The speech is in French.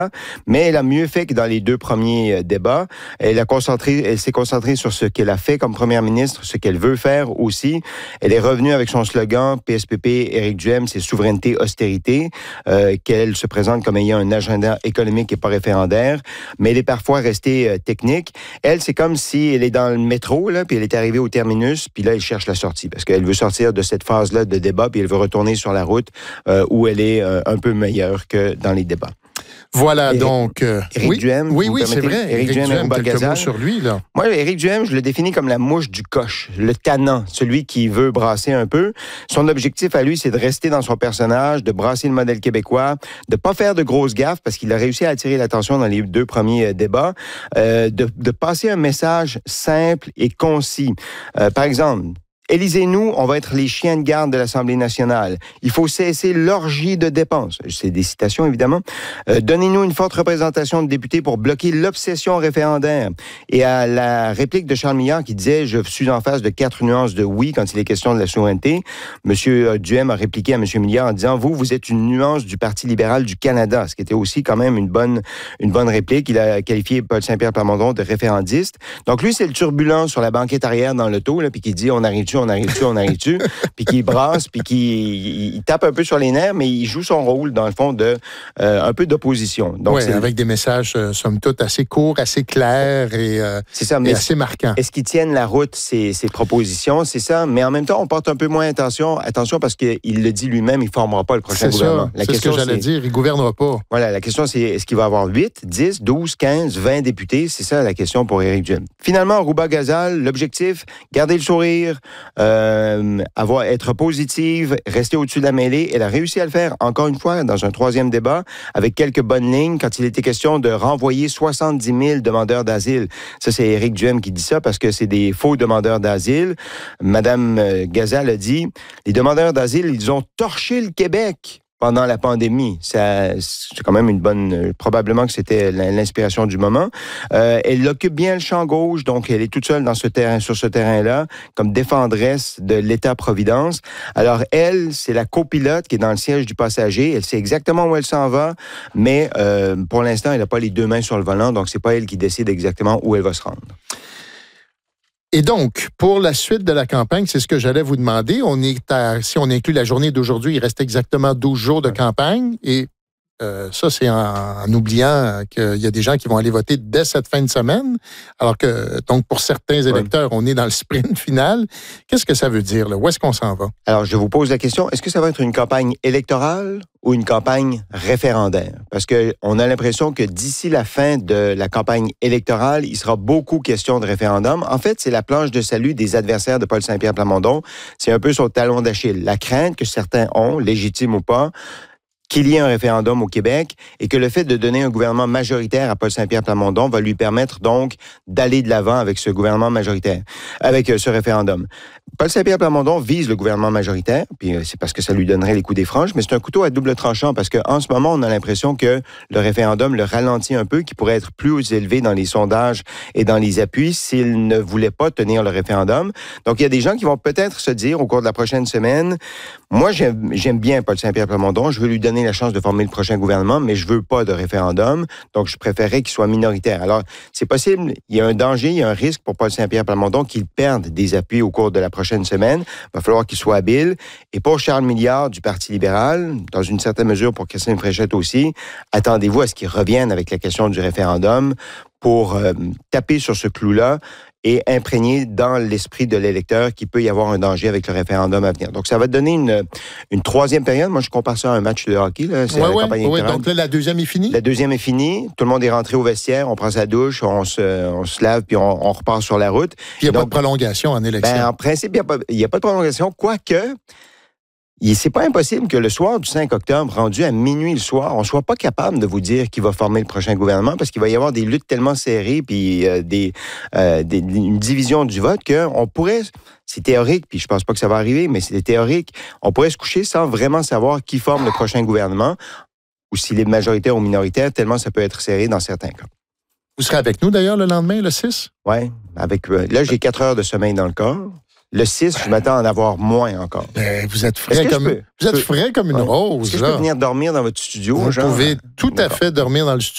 mais elle a mieux fait que dans les 2 premiers débats. Elle s'est concentrée sur ce qu'elle a fait comme première ministre, ce qu'elle veut faire aussi. Elle est revenue avec son slogan PSPP, Éric Duhem, c'est souveraineté, austérité, qu'elle se présente comme ayant un agenda économique et pas référendaire, mais elle est parfois restée technique. Elle, c'est comme si elle est dans le métro, là, puis elle est arrivée au terminus, puis là, elle cherche la sortie, parce qu'elle veut sortir de cette phase-là de débat, puis elle veut retourner sur la route où elle est un peu meilleure que dans les débats. Voilà, donc... Éric Duhem, oui, c'est vrai. Éric Duhem, quelques mots sur lui, là. Moi, Éric Duhem, je le définis comme la mouche du coche, le tannant, celui qui veut brasser un peu. Son objectif à lui, c'est de rester dans son personnage, de brasser le modèle québécois, de pas faire de grosses gaffes, parce qu'il a réussi à attirer l'attention dans les 2 premiers débats, de passer un message simple et concis. Par exemple... Élisez-nous, on va être les chiens de garde de l'Assemblée nationale. Il faut cesser l'orgie de dépenses. C'est des citations, évidemment. Donnez-nous une forte représentation de députés pour bloquer l'obsession référendaire. Et à la réplique de Charles Milliard qui disait « Je suis en face de 4 nuances de oui quand il est question de la souveraineté », M. Duhem a répliqué à M. Milliard en disant « Vous êtes une nuance du Parti libéral du Canada », ce qui était aussi quand même une bonne réplique. Il a qualifié Paul Saint-Pierre Plamondon de référendiste. Donc lui, c'est le turbulent sur la banquette arrière dans l'auto, là, puis qui dit « On arrive-tu, puis qui brasse, puis qui tape un peu sur les nerfs, mais il joue son rôle, dans le fond, de un peu d'opposition. Oui, avec des messages, somme toute, assez courts, assez clairs et assez marquants. Est-ce qu'ils tiennent la route, ces propositions? C'est ça, mais en même temps, on porte un peu moins attention parce qu'il le dit lui-même, il ne formera pas le prochain gouvernement. C'est ce que j'allais dire, il ne gouvernera pas. Voilà, la question, c'est est-ce qu'il va avoir 8, 10, 12, 15, 20 députés? C'est ça la question pour Éric Duhem. Finalement, Rouba Ghazal, l'objectif, garder le sourire, être positive, rester au-dessus de la mêlée. Elle a réussi à le faire, encore une fois, dans un 3e débat, avec quelques bonnes lignes, quand il était question de renvoyer 70 000 demandeurs d'asile. Ça, c'est Éric Duhem qui dit ça, parce que c'est des faux demandeurs d'asile. Madame Ghazal a dit, les demandeurs d'asile, ils ont torché le Québec pendant la pandémie. C'est quand même une bonne... probablement que c'était l'inspiration du moment. Elle occupe bien le champ gauche, donc elle est toute seule sur ce terrain-là, comme défendresse de l'État-providence. Alors, elle, c'est la copilote qui est dans le siège du passager. Elle sait exactement où elle s'en va, mais pour l'instant, elle n'a pas les 2 mains sur le volant, donc c'est pas elle qui décide exactement où elle va se rendre. Et donc, pour la suite de la campagne, c'est ce que j'allais vous demander. Si on inclut la journée d'aujourd'hui, il reste exactement 12 jours de campagne. Et ça, c'est en oubliant qu'il y a des gens qui vont aller voter dès cette fin de semaine. Alors que, donc, pour certains électeurs, on est dans le sprint final. Qu'est-ce que ça veut dire, là? Où est-ce qu'on s'en va? Alors, je vous pose la question, est-ce que ça va être une campagne électorale ou une campagne référendaire? Parce qu'on a l'impression que d'ici la fin de la campagne électorale, il sera beaucoup question de référendum. En fait, c'est la planche de salut des adversaires de Paul Saint-Pierre Plamondon. C'est un peu son talon d'Achille. La crainte que certains ont, légitime ou pas, qu'il y ait un référendum au Québec et que le fait de donner un gouvernement majoritaire à Paul Saint-Pierre Plamondon va lui permettre donc d'aller de l'avant avec ce gouvernement majoritaire, avec ce référendum. Paul Saint-Pierre Plamondon vise le gouvernement majoritaire, puis c'est parce que ça lui donnerait les coups des franges, mais c'est un couteau à double tranchant parce qu'en ce moment, on a l'impression que le référendum le ralentit un peu, qu'il pourrait être plus élevé dans les sondages et dans les appuis s'il ne voulait pas tenir le référendum. Donc, il y a des gens qui vont peut-être se dire au cours de la prochaine semaine, moi, j'aime bien Paul Saint-Pierre Plamondon, je veux lui donner la chance de former le prochain gouvernement, mais je veux pas de référendum, donc je préférerais qu'il soit minoritaire. Alors, c'est possible, il y a un danger, il y a un risque pour Paul Saint-Pierre Plamondon qu'il perde des appuis au cours de la prochaine semaine. Il va falloir qu'il soit habile. Et pour Charles Milliard du Parti libéral, dans une certaine mesure pour Christine Fréchette aussi, attendez-vous à ce qu'il revienne avec la question du référendum pour taper sur ce clou-là et imprégner dans l'esprit de l'électeur qu'il peut y avoir un danger avec le référendum à venir. Donc, ça va donner une troisième période. Moi, je compare ça à un match de hockey. C'est la campagne électorale. Donc là, la deuxième est finie? La deuxième est finie. Tout le monde est rentré au vestiaire. On prend sa douche, on se lave, puis on repart sur la route. Puis il n'y a pas de prolongation en élection. En principe, il n'y a pas de prolongation, quoique... C'est pas impossible que le soir du 5 octobre, rendu à minuit le soir, on soit pas capable de vous dire qui va former le prochain gouvernement parce qu'il va y avoir des luttes tellement serrées puis une division du vote qu'on pourrait, c'est théorique, puis je pense pas que ça va arriver, mais c'est théorique, on pourrait se coucher sans vraiment savoir qui forme le prochain gouvernement ou s'il est majoritaire ou minoritaire, tellement ça peut être serré dans certains cas. Vous serez avec nous d'ailleurs le lendemain, le 6? Oui, là j'ai 4 heures de sommeil dans le corps. Le 6, je m'attends à en avoir moins encore. Vous êtes frais comme une rose. Est-ce que je peux venir dormir dans votre studio? Vous pouvez tout à fait dormir dans le studio.